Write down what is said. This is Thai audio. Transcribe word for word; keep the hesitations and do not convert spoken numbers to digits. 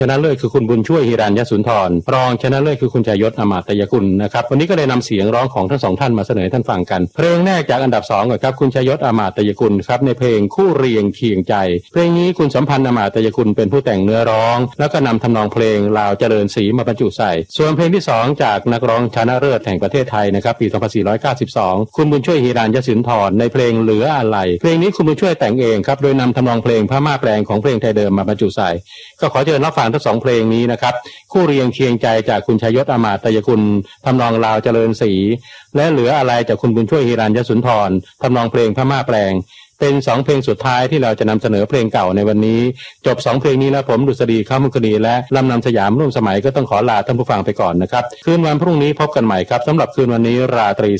ชนะเลิศคือคุณบุญช่วยหิรัญยสุนทรรองชนะเลิศคือคุณชัยยศอมาตยกุลนะครับวันนี้ก็เลยนำเสียงร้องของทั้งสองท่านมาเสนอท่านฟังกันเพลงแรกจากอันดับสองก่อนครับคุณชัยยศอมาตยกุลครับในเพลงคู่เรียงเคียงใจเพลงนี้คุณสัมพันธ์อมาตยกุลเป็นผู้แต่งเนื้อร้องแล้วก็นำทำนองเพลงลาวเจริญศรีมาบรรจุใส่ส่วนเพลงที่สองจากนักร้องชนะเลิศแห่งประเทศไทยนะครับปีสองพันสี่ร้อยเก้าสิบสองคุณบุญช่วยหิรัญยสุนทรในเพลงเหลืออะไรเพลงนี้คุณบุญช่วยแต่งเองครับโดยนำทำนองเพลงพม่าแปลงของเพลงไทยเดิมมาบรรจุใส่ก็ขอเชิญรับฟังทั้งสองเพลงนี้นะครับคู่เรียงเคียงใจจากคุณชัยยศอมาตยกุลทำนองลาวเจริญศรีและเหลืออะไรจากคุณบุญช่วยหิรัญยสุนทรทำนองเพลงพม่าแปลงเป็นสองเพลงสุดท้ายที่เราจะนำเสนอเพลงเก่าในวันนี้จบสองเพลงนี้แล้วผมดุษฎีข้ามมุขดีและลำนำสยามร่วมสมัยก็ต้องขอลาท่านผู้ฟังไปก่อนนะครับคืนวันพรุ่งนี้พบกันใหม่ครับสำหรับคืนวันนี้ราตรี